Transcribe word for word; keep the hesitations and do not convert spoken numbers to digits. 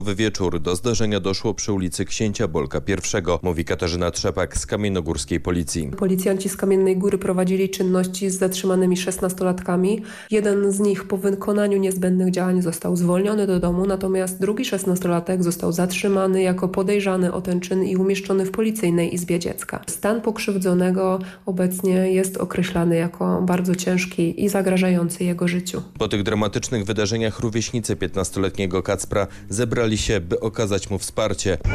W wieczór do zdarzenia doszło przy ulicy Księcia Bolka pierwszego, mówi Katarzyna Trzepak z kamiennogórskiej policji. Policjanci z Kamiennej Góry prowadzili czynności z zatrzymanymi szesnastolatkami. Jeden z nich po wykonaniu niezbędnych działań został zwolniony do domu, natomiast drugi szesnastolatek został zatrzymany jako podejrzany o ten czyn i umieszczony w policyjnej izbie dziecka. Stan pokrzywdzonego obecnie jest określany jako bardzo ciężki i zagrażający jego życiu. Po tych dramatycznych wydarzeniach rówieśnicy piętnastoletniego Kacpra zebrali się, by okazać mu wsparcie.